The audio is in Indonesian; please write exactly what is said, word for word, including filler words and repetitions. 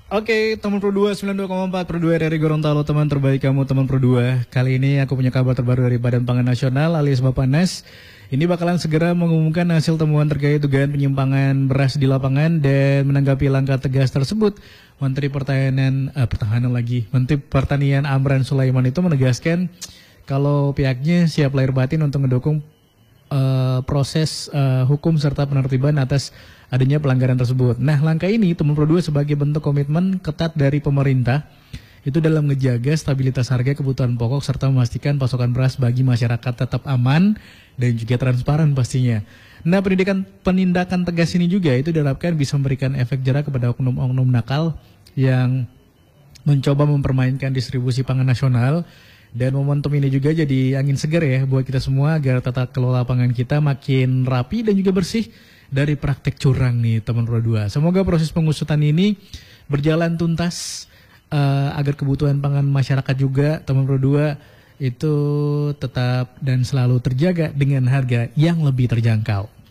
Oke, teman Pro dua sembilan puluh dua koma empat Pro dua dari Gorontalo, teman terbaik kamu teman Pro dua. Kali ini aku punya kabar terbaru dari Badan Pangan Nasional alias Bappenas. Ini bakalan segera mengumumkan hasil temuan terkait dugaan penyimpangan beras di lapangan, dan menanggapi langkah tegas tersebut, Menteri Pertahanan eh, Pertahanan lagi, Menteri Pertanian Amran Sulaiman itu menegaskan kalau pihaknya siap lahir batin untuk mendukung uh, proses uh, hukum serta penertiban atas adanya pelanggaran tersebut. Nah, langkah ini teman Pro dua sebagai bentuk komitmen ketat dari pemerintah itu dalam menjaga stabilitas harga kebutuhan pokok serta memastikan pasokan beras bagi masyarakat tetap aman dan juga transparan pastinya. Nah, pendidikan penindakan tegas ini juga itu diharapkan bisa memberikan efek jera kepada oknum-oknum nakal yang mencoba mempermainkan distribusi pangan nasional. Dan momentum ini juga jadi angin segar ya buat kita semua agar tata kelola pangan kita makin rapi dan juga bersih dari praktek curang nih teman Pro dua. Semoga proses pengusutan ini berjalan tuntas uh, agar kebutuhan pangan masyarakat juga teman Pro dua itu tetap dan selalu terjaga dengan harga yang lebih terjangkau.